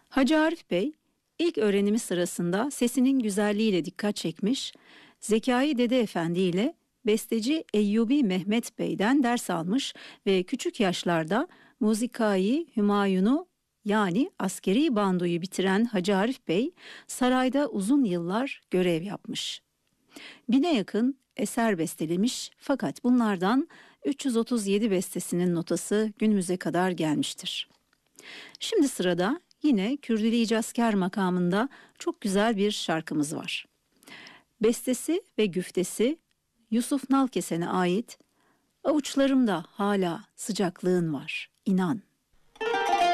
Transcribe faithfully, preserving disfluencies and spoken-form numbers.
Hacı Arif Bey ilk öğrenimi sırasında sesinin güzelliğiyle dikkat çekmiş, Zekai Dede Efendi ile besteci Eyyubi Mehmet Bey'den ders almış ve küçük yaşlarda Muzikai Hümayun'u yani askeri bandoyu bitiren Hacı Arif Bey sarayda uzun yıllar görev yapmış. Bine yakın eser bestelemiş fakat bunlardan üç yüz otuz yedi bestesinin notası günümüze kadar gelmiştir. Şimdi sırada yine Kürdili İcaskar makamında çok güzel bir şarkımız var. Bestesi ve güftesi Yusuf Nalkesen'e ait. Avuçlarımda hala sıcaklığın var, inan.